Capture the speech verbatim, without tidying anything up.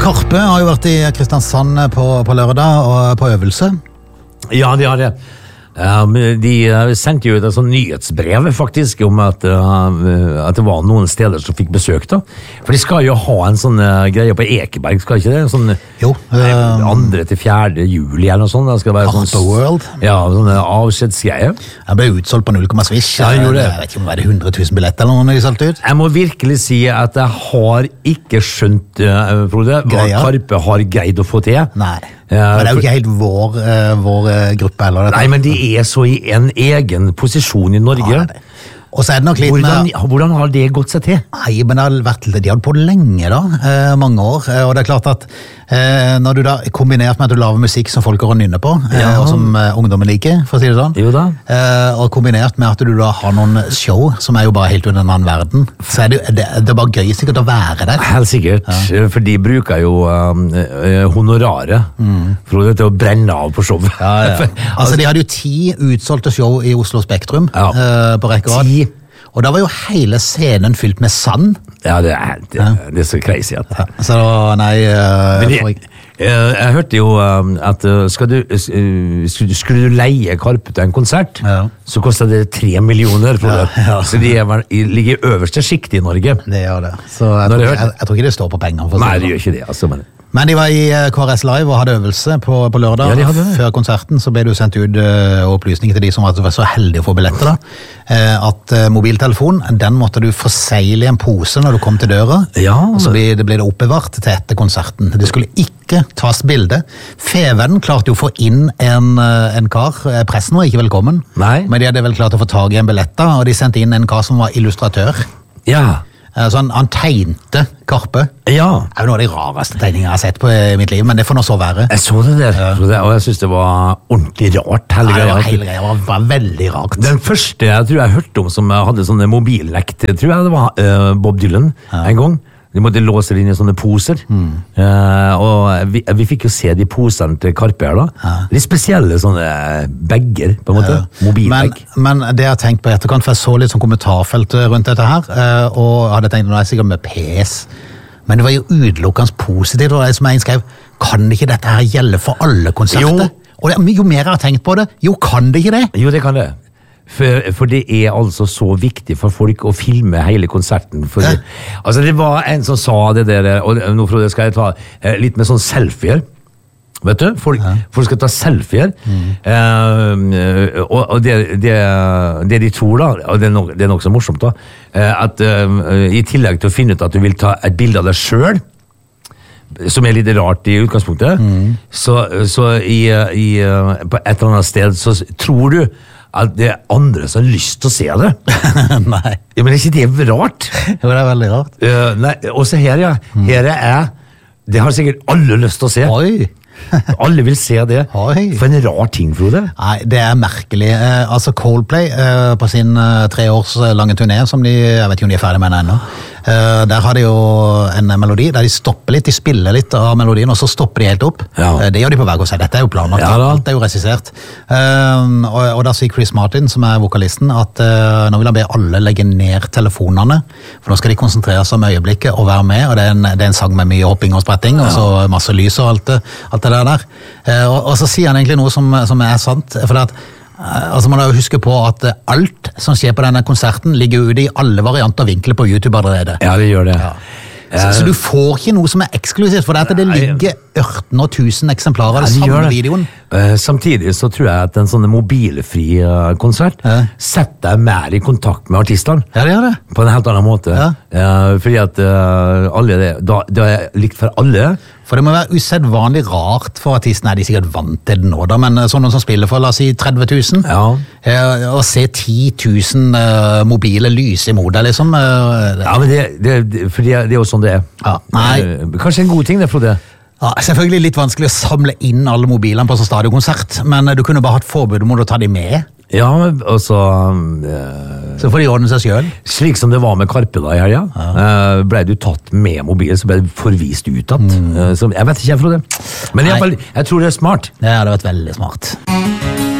Karpe har jo vært i Kristiansand på, på lørdag og på øvelse. Ja, det har det. Um, de sendte jo et sånn nyhetsbrev faktisk om at, uh, at det var noen steder som fikk besøk da. For de skal jo ha en sånn uh, greie på Ekeberg, skal ikke det? Sånn, jo. Um, andre til fjerde juli eller noe sånt. Det skal være Karpe sånn, World. Ja, sånne avskjedsgreier. Jeg ble utsolgt på null komma svisj. Ja, jeg gjorde det. Jeg vet ikke om det var hundre tusen billetter eller noe de solgte ut. Jeg må virkelig si at jeg har ikke skjønt, uh, Frode, hva Greia. Karpe har greid å få til. Nei. Ja, men det er jo for- ikke helt vår, uh, vår uh, gruppe heller. dette. Nei, men de er så i en egen posisjon i Norge. Ja, det er det. Og så er det nok litt Hvordan, med... hvordan har det gått seg til? Nei, men det har vært, de har holdt på lenge da, eh, mange år, eh, og det er klart at eh, når du da, kombinert med at du lager musikk som folk går og nynner på, eh, Ja. og som eh, ungdommen liker, for å si det sånn, Jo da. eh, og kombinert med at du da har noen show som er jo bare helt under en annen verden, så er det, det, det er bare gøy sikkert å være der. Helt sikkert, for de bruker jo um, eh, honoraret for det til å brenne av på show. Altså, de hadde jo ti utsolgte show i Oslo Spektrum Ja. eh, på rekke og rad. Ti? Og da var jo hele scenen fylt med sand. Ja, det er, det, det er så crazy at. Så da, nei... eh, Men for- jeg, jeg, jeg hørte jo um, at uh, skal du, uh, skulle, skulle du leie Karpe til en konsert, Ja. så kostet det tre millioner. For Ja, det. ja. Så de er, vel- i- ligger i øverste skikt i Norge. Det gjør det. Så jeg Når tror, det ikke, jeg, jeg tror ikke det står på penger. For å si Nei, det det sånn. gjør ikke det. Altså, men. Men de var i eh, K R S Live og hadde øvelse på, på lørdag. Ja, de hadde det. Før konserten så ble det jo sendt ut uh, opplysninger til de som var så heldige å få billetter. da. Eh, at uh, mobiltelefon, den måtte du forsegle i en pose når du kom til døra. Ja. Og så ble det, ble det oppbevart til etter konserten. Det skulle ikke tas bilde. Feven klarte jo å få inn en, uh, en kar. Eh, Pressen var ikke velkommen. Nei. Men de hadde vel klart å få tag i en billett, da, og de sendte inn en kar som var illustratør. Ja. Eh, Så han, han tegnte Karpe. Ja. Det er jo noe av de rareste tegningene jeg har sett på i mitt liv, men det får nå så være. Jeg så det der, Frode, og jeg synes det var ordentlig rart. Hele Ja, det greia. var, hele greia var, var veldig rart. Den første jeg tror jeg hørte om som hadde sånne mobillekt, tror jeg det var eh, Bob Dylan en gang. De måtte låse det inn i sånne poser. Eh, og vi, vi fikk jo se de posene til Karpe her da. Litt spesielle sånne bagger, på en måte. men, Mobilbag. men det jeg har tenkt på i etterkant, for jeg så litt sånn kommentarfelt rundt dette her, eh, og hadde tenkt, nå er jeg sikkert med pes, men det var jo utelukkende positivt, og det som jeg skrev, kan ikke dette her gjelde for alle konserter? Jo. Og det, jo mer jeg har tenkt på det, jo kan det ikke det? Jo, det kan det. For, for det er altså så viktig for folk å filme hele konserten. For, Ja. altså, det var en som sa det der, og nå Frode, skal jeg ta eh, litt med sånn selfier. Vet du? Folk, folk skal ta selfier. Eh, og og det, det, det de tror, da, og det er nok, det er nok så morsomt, da, eh, at eh, i tillegg til å finne ut at du vil ta et bilde av deg sjøl, som er litt rart i utgangspunktet, så, så i, i, på et eller annet sted så tror du at det er andre som har lyst til å se det. Nei, Ja, men er ikke det rart? jo, det er veldig rart. Uh, nei, også her, ja. Her er jeg. Det har sikkert alle lyst til å se. Oi! Alle vil se det. Oi. For en rar ting, Frode. Nei, det er merkelig. Eh, altså Coldplay eh, på sin eh, tre års eh, lange turné, som de, jeg vet ikke om de er ferdig med den ennå, eh, der har de jo en melodi der de stopper litt, de spiller litt av melodien, og så stopper de helt opp. Ja. Eh, det gjør de på hver konsert, dette er jo planlagt, Ja da. alt er jo regissert. Eh, og, og da sier Chris Martin, som er vokalisten, at eh, nå vil han be alle legge ned telefonene, for nå skal de konsentrere seg om øyeblikket og være med, og det er en, det er en sang med mye hopping og spretting, og så masse lys og alt det, alt det der der. Eh, og, og så sier han egentlig noe som, som er sant, for at eh, altså man må jo huske på at eh, alt som skjer på denne konserten ligger ute i alle varianter og vinkler på YouTube allerede. Ja, det gjør det. Så, så du får ikke noe som er eksklusivt, for det, at det Nei. ligger ørten tusen eksemplarer av Ja, den de gjør samme det. videoen. Eh, samtidig så tror jeg at en sånn mobilfri eh, konsert Ja. setter deg mer i kontakt med artistene. Ja, det gjør det. På en helt annen måte. Ja. Eh, fordi at eh, alle det, da, det er likt for alle. For det må være usedvanlig rart for artisten, er de sikkert vant til det nå da, men sånn noen som spiller for, la oss si, tretti tusen, Ja. eh, og se ti tusen eh, mobile lys imot deg, liksom. eh, Ja, men det, det, det, for det, det er jo sånn det er. Ja, nei. Eh, Kanskje en god ting det, Frode. Ja, selvfølgelig litt vanskelig å samle inn alle mobilene på sånn stadionkonsert, men du kunne bare hatt forbud om å ta de med, Ja, og så eh, så får de ordne seg selv. Slik som det var med Karpe da i helga. Eh, ble du tatt med mobil, så ble du forvist ut igjen. Eh, så jeg vet ikke, Frode. Men i Nei. hvert fall, jeg tror det er smart. Det hadde vært veldig smart.